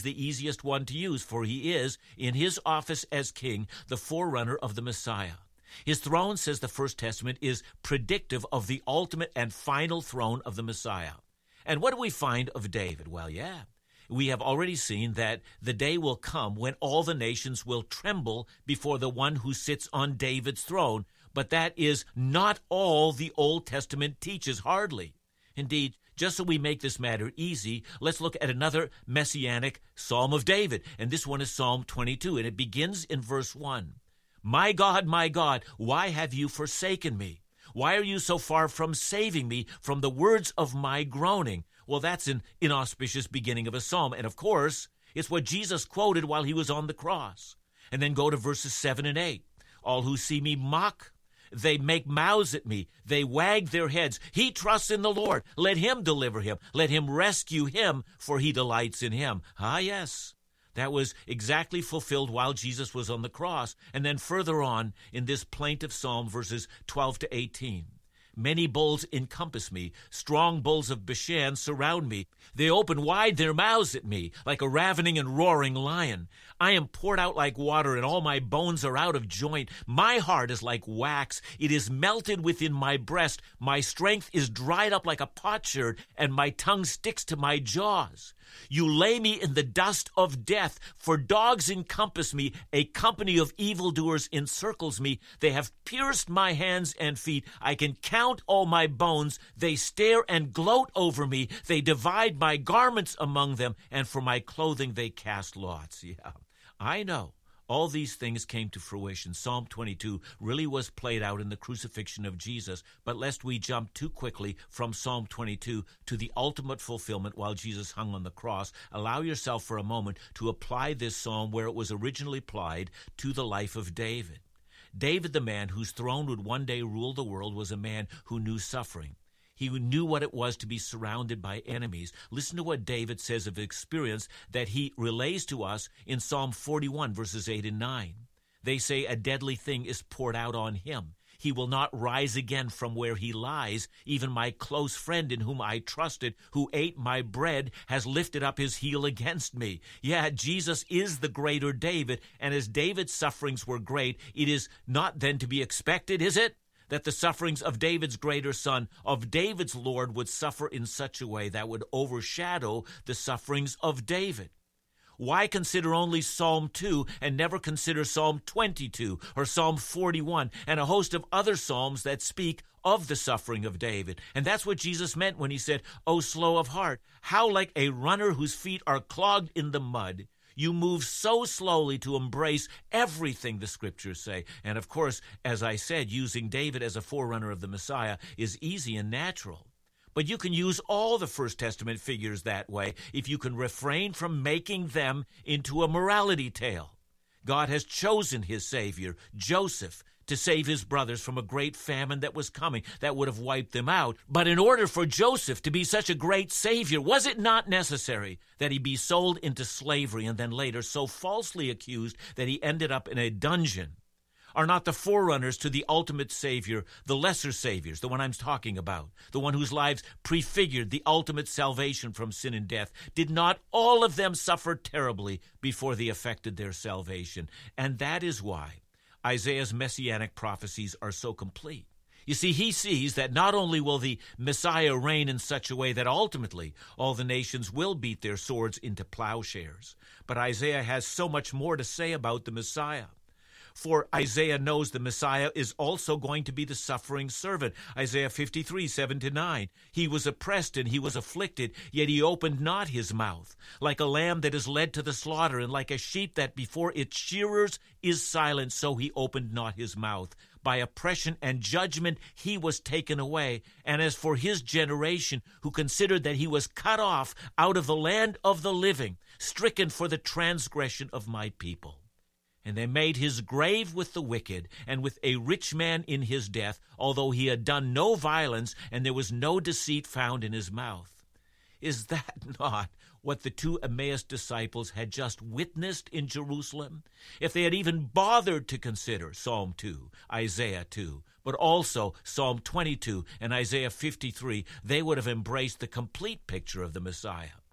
the easiest one to use, for he is, in his office as king, the forerunner of the Messiah. His throne, says the First Testament, is predictive of the ultimate and final throne of the Messiah. And what do we find of David? Well, we have already seen that the day will come when all the nations will tremble before the one who sits on David's throne. But that is not all the Old Testament teaches, hardly. Indeed, just so we make this matter easy, let's look at another messianic Psalm of David. And this one is Psalm 22, and it begins in verse 1. My God, why have you forsaken me? Why are you so far from saving me from the words of my groaning? Well, that's an inauspicious beginning of a psalm. And of course, it's what Jesus quoted while he was on the cross. And then go to verses 7 and 8. All who see me mock. They make mouths at me. They wag their heads. He trusts in the Lord. Let him deliver him. Let him rescue him, for he delights in him. Ah, yes. That was exactly fulfilled while Jesus was on the cross. And then further on in this plaintive psalm, verses 12 to 18. Many bulls encompass me. Strong bulls of Bashan surround me. They open wide their mouths at me like a ravening and roaring lion. I am poured out like water, and all my bones are out of joint. My heart is like wax. It is melted within my breast. My strength is dried up like a potsherd, and my tongue sticks to my jaws. You lay me in the dust of death, for dogs encompass me. A company of evildoers encircles me. They have pierced my hands and feet. I can count all my bones. They stare and gloat over me. They divide my garments among them, and for my clothing they cast lots. Yeah, I know. All these things came to fruition. Psalm 22 really was played out in the crucifixion of Jesus, but lest we jump too quickly from Psalm 22 to the ultimate fulfillment while Jesus hung on the cross, allow yourself for a moment to apply this psalm where it was originally applied to the life of David. David, the man whose throne would one day rule the world, was a man who knew suffering. He knew what it was to be surrounded by enemies. Listen to what David says of experience that he relays to us in Psalm 41, verses 8 and 9. They say a deadly thing is poured out on him. He will not rise again from where he lies. Even my close friend in whom I trusted, who ate my bread, has lifted up his heel against me. Yeah, Jesus is the greater David, and as David's sufferings were great, it is not then to be expected, is it, that the sufferings of David's greater son, of David's Lord, would suffer in such a way that would overshadow the sufferings of David? Why consider only Psalm 2 and never consider Psalm 22 or Psalm 41 and a host of other psalms that speak of the suffering of David? And that's what Jesus meant when he said, "O slow of heart, how like a runner whose feet are clogged in the mud, you move so slowly to embrace everything the Scriptures say." And of course, as I said, using David as a forerunner of the Messiah is easy and natural. But you can use all the First Testament figures that way if you can refrain from making them into a morality tale. God has chosen his Savior, Joseph, to save his brothers from a great famine that was coming, that would have wiped them out. But in order for Joseph to be such a great Savior, was it not necessary that he be sold into slavery and then later so falsely accused that he ended up in a dungeon? Are not the forerunners to the ultimate Savior the lesser Saviors, the one I'm talking about, the one whose lives prefigured the ultimate salvation from sin and death? Did not all of them suffer terribly before they effected their salvation? And that is why Isaiah's messianic prophecies are so complete. You see, he sees that not only will the Messiah reign in such a way that ultimately all the nations will beat their swords into plowshares, but Isaiah has so much more to say about the Messiah. For Isaiah knows the Messiah is also going to be the suffering servant. Isaiah 53, 7-9. He was oppressed and he was afflicted, yet he opened not his mouth. Like a lamb that is led to the slaughter, and like a sheep that before its shearers is silent, so he opened not his mouth. By oppression and judgment he was taken away. And as for his generation, who considered that he was cut off out of the land of the living, stricken for the transgression of my people. And they made his grave with the wicked, and with a rich man in his death, although he had done no violence, and there was no deceit found in his mouth. Is that not what the two Emmaus disciples had just witnessed in Jerusalem? If they had even bothered to consider Psalm 2, Isaiah 2, but also Psalm 22 and Isaiah 53, they would have embraced the complete picture of the Messiah.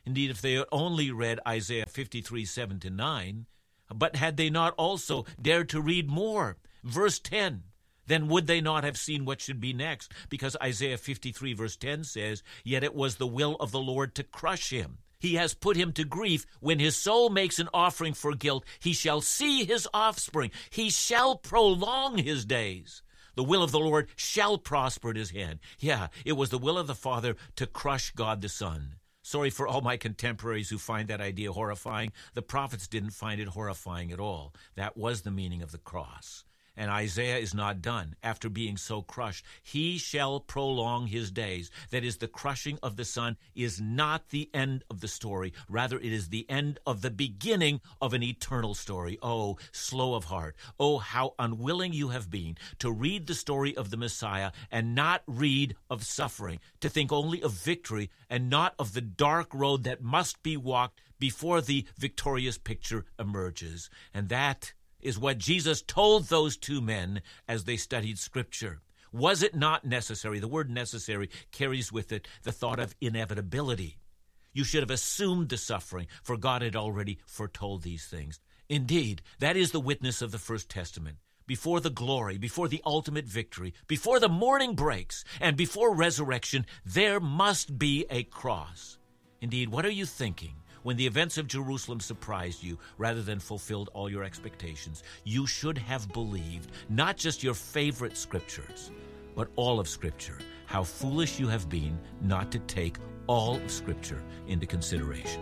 Indeed, if they had only read Isaiah 53, 7-9, but had they not also dared to read more, verse 10, then would they not have seen what should be next? Because Isaiah 53, verse 10 says, "Yet it was the will of the Lord to crush him. He has put him to grief. When his soul makes an offering for guilt, he shall see his offspring. He shall prolong his days. The will of the Lord shall prosper at his hand." Yeah, it was the will of the Father to crush God the Son. Sorry for all my contemporaries who find that idea horrifying. The prophets didn't find it horrifying at all. That was the meaning of the cross. And Isaiah is not done. After being so crushed, he shall prolong his days. That is, the crushing of the Son is not the end of the story. Rather, it is the end of the beginning of an eternal story. Oh, slow of heart. Oh, how unwilling you have been to read the story of the Messiah and not read of suffering, to think only of victory and not of the dark road that must be walked before the victorious picture emerges. And that is what Jesus told those two men as they studied Scripture. Was it not necessary? The word necessary carries with it the thought of inevitability. You should have assumed the suffering, for God had already foretold these things. Indeed, that is the witness of the First Testament. Before the glory, before the ultimate victory, before the morning breaks, and before resurrection, there must be a cross. Indeed, what are you thinking when the events of Jerusalem surprised you rather than fulfilled all your expectations? You should have believed not just your favorite scriptures, but all of Scripture. How foolish you have been not to take all of Scripture into consideration.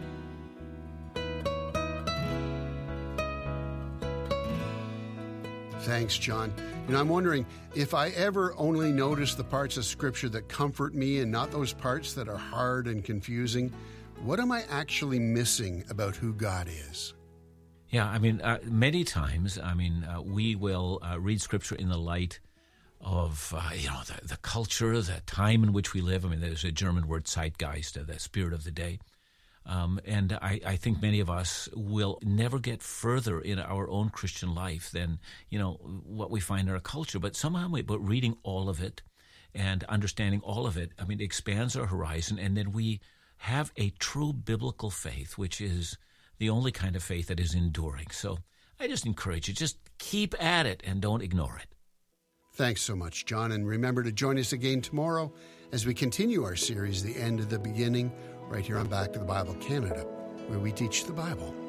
Thanks, John. I'm wondering, if I ever only notice the parts of Scripture that comfort me and not those parts that are hard and confusing, what am I actually missing about who God is? Yeah, many times, we will read Scripture in the light of, the culture, the time in which we live. There's a German word, Zeitgeist, the spirit of the day. And I think many of us will never get further in our own Christian life than, what we find in our culture. But somehow, reading all of it and understanding all of it, expands our horizon, and then we have a true biblical faith, which is the only kind of faith that is enduring. So I just encourage you, just keep at it and don't ignore it. Thanks so much, John. And remember to join us again tomorrow as we continue our series, The End of the Beginning, right here on Back to the Bible Canada, where we teach the Bible.